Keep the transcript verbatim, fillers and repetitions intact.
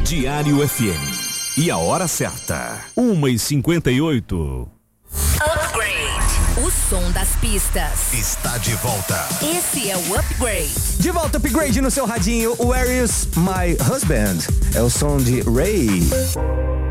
Diário F M. E a hora certa, uma e cinquenta e oito. Upgrade, o som das pistas. Está de volta. Esse é o Upgrade. De volta, Upgrade no seu radinho. Where is my husband? É o som de Ray.